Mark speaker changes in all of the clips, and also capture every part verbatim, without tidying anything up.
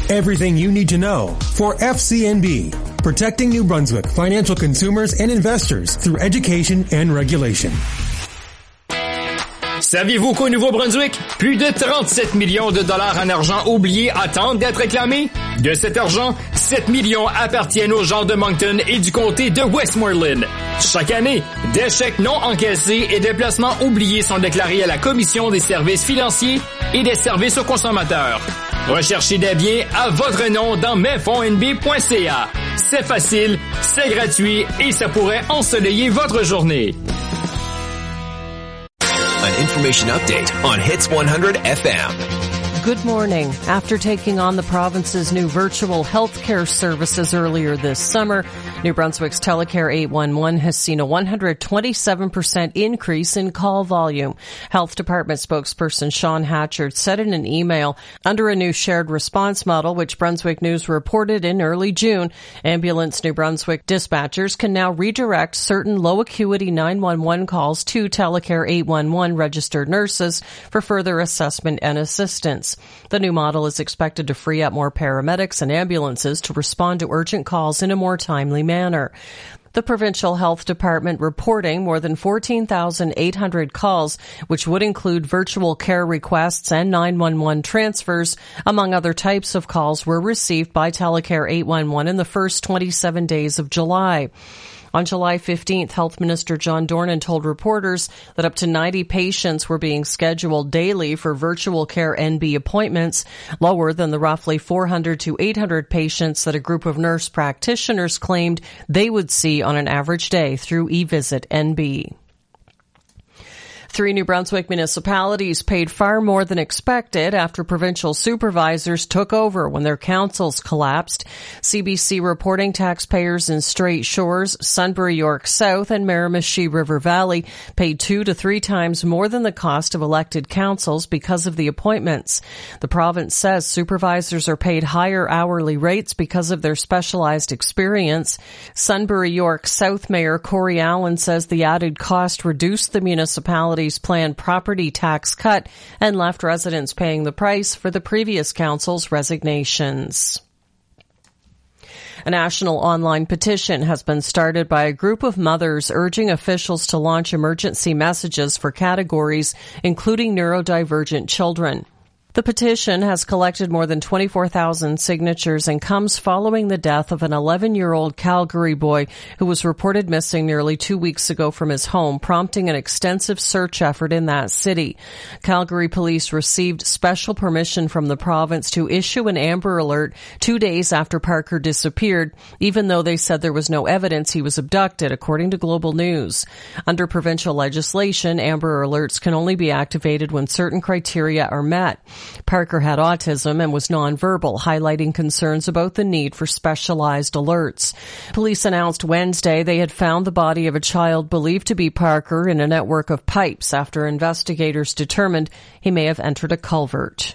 Speaker 1: Everything you need to know for F C N B, protecting New Brunswick financial consumers and investors through education and regulation.
Speaker 2: Saviez-vous qu'au Nouveau-Brunswick, plus de trente-sept millions de dollars en argent oublié attendent d'être réclamés? De cet argent, sept millions appartiennent aux gens de Moncton et du comté de Westmoreland. Chaque année, des chèques non encaissés et des placements oubliés sont déclarés à la Commission des services financiers et des services aux consommateurs. Recherchez des biens à votre nom dans mes fonds N B point C A. C'est facile, c'est gratuit et ça pourrait ensoleiller votre journée.
Speaker 3: An information update on Hits one hundred F M.
Speaker 4: Good morning. After taking on the province's new virtual healthcare services earlier this summer, New Brunswick's Telecare eight one one has seen a one hundred twenty-seven percent increase in call volume. Health Department spokesperson Sean Hatchard said in an email, under a new shared response model, which Brunswick News reported in early June, Ambulance New Brunswick dispatchers can now redirect certain low-acuity nine one one calls to Telecare eight one one registered nurses for further assessment and assistance. The new model is expected to free up more paramedics and ambulances to respond to urgent calls in a more timely manner. The Provincial Health Department reporting more than fourteen thousand eight hundred calls, which would include virtual care requests and nine one one transfers, among other types of calls, were received by Telecare eight one one in the first twenty-seven days of July. On July fifteenth, Health Minister John Dornan told reporters that up to ninety patients were being scheduled daily for virtual care N B appointments, lower than the roughly four hundred to eight hundred patients that a group of nurse practitioners claimed they would see on an average day through eVisit N B. Three New Brunswick municipalities paid far more than expected after provincial supervisors took over when their councils collapsed. C B C reporting taxpayers in Strait Shores, Sunbury York South, and Miramichi River Valley paid two to three times more than the cost of elected councils because of the appointments. The province says supervisors are paid higher hourly rates because of their specialized experience. Sunbury York South Mayor Corey Allen says the added cost reduced the municipality planned property tax cut and left residents paying the price for the previous council's resignations. A national online petition has been started by a group of mothers urging officials to launch emergency messages for categories including neurodivergent children. The petition has collected more than twenty-four thousand signatures and comes following the death of an eleven-year-old Calgary boy who was reported missing nearly two weeks ago from his home, prompting an extensive search effort in that city. Calgary police received special permission from the province to issue an Amber Alert two days after Parker disappeared, even though they said there was no evidence he was abducted, according to Global News. Under provincial legislation, Amber Alerts can only be activated when certain criteria are met. Parker had autism and was nonverbal, highlighting concerns about the need for specialized alerts. Police announced Wednesday they had found the body of a child believed to be Parker in a network of pipes after investigators determined he may have entered a culvert.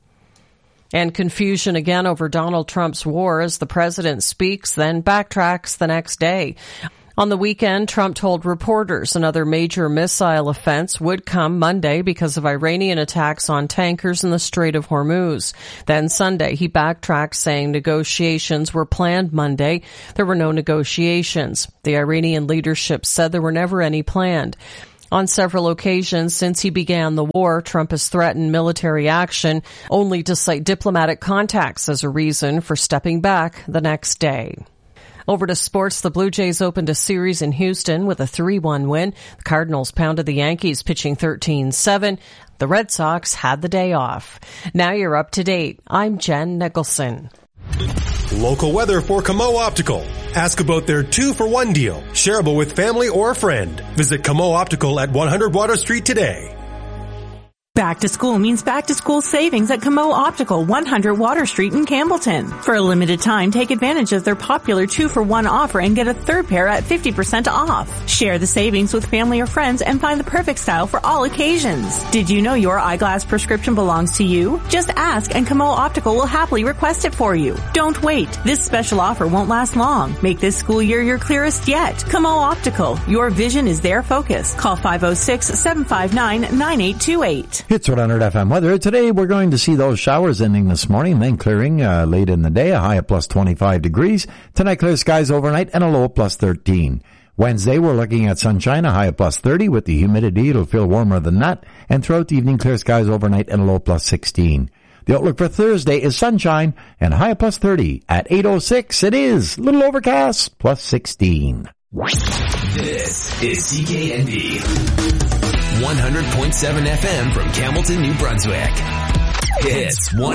Speaker 4: And confusion again over Donald Trump's war as the president speaks, then backtracks the next day. On the weekend, Trump told reporters another major missile offense would come Monday because of Iranian attacks on tankers in the Strait of Hormuz. Then Sunday, he backtracked, saying negotiations were planned Monday. There were no negotiations. The Iranian leadership said there were never any planned. On several occasions since he began the war, Trump has threatened military action, only to cite diplomatic contacts as a reason for stepping back the next day. Over to sports, the Blue Jays opened a series in Houston with a three one win. The Cardinals pounded the Yankees, pitching thirteen seven. The Red Sox had the day off. Now you're up to date. I'm Jen Nicholson.
Speaker 1: Local weather for Camo Optical. Ask about their two for one deal. Shareable with family or a friend. Visit Camo Optical at one hundred Water Street today.
Speaker 5: Back to school means back to school savings at Camo Optical, one hundred Water Street in Campbellton. For a limited time, take advantage of their popular two for one offer and get a third pair at fifty percent off. Share the savings with family or friends and find the perfect style for all occasions. Did you know your eyeglass prescription belongs to you? Just ask and Camo Optical will happily request it for you. Don't wait. This special offer won't last long. Make this school year your clearest yet. Camo Optical. Your vision is their focus. Call five oh six, seven five nine, nine eight two eight.
Speaker 6: Hits one hundred F M weather. Today we're going to see those showers ending this morning, then clearing uh, late in the day, a high of plus twenty-five degrees. Tonight clear skies overnight and a low of plus thirteen. Wednesday we're looking at sunshine, a high of plus thirty. With the humidity it'll feel warmer than that. And throughout the evening clear skies overnight and a low of plus sixteen. The outlook for Thursday is sunshine and a high of plus thirty. At eight oh six it is little overcast, plus sixteen.
Speaker 3: This is C K N D. one hundred point seven F M from Campbellton, New Brunswick. Hits one